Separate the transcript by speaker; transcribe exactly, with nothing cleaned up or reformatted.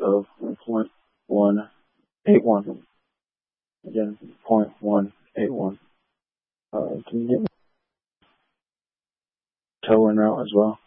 Speaker 1: of point one eight one. Again, point one eight one. Uh, can you get me tow in route as well?